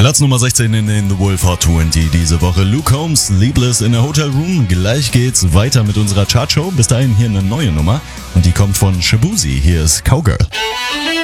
Platz Nummer 16 in den The Wolf Hot 20 diese Woche. Luke Combs, Sleepless in a Hotel Room. Gleich geht's weiter mit unserer Chartshow. Bis dahin hier eine neue Nummer und die kommt von Shabuzi. Hier ist Cowgirl.